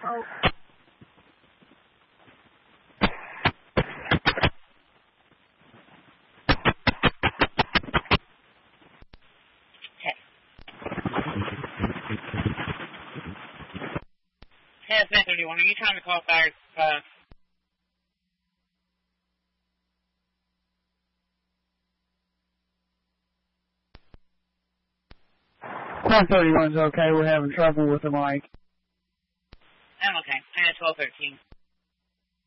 Oh. Hey, it's 931. Are you trying to call fire? 131's okay. We're having trouble with the mic. I'm okay. I had 1213.